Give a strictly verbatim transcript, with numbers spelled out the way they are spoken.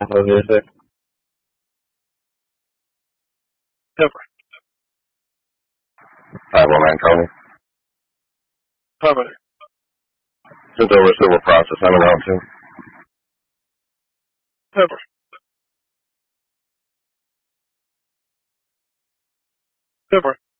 What did it say? Pepper. five oh nine Tony. Affirmative. Sent over civil process. I'm around too. Pepper. Pepper.